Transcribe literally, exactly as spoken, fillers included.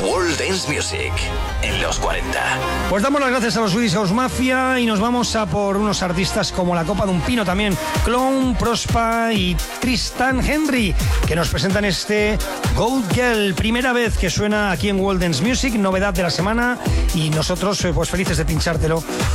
World Dance Music en los cuarenta. Pues damos las gracias a los Swedish House Mafia y nos vamos a por unos artistas como La Copa de un Pino también, Clone, Prospa y Tristan Henry, que nos presentan este Gold Girl, primera vez que suena aquí en World Dance Music, novedad de la semana, y nosotros pues felices de pinchártelo